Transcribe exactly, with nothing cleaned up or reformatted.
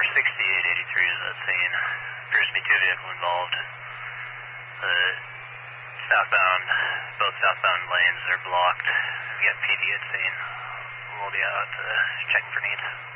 sixty-eight eighty-three is at scene. Appears to be two vehicles involved. The southbound, both southbound lanes are blocked. We got P D at scene. We'll be out uh, checking for needs.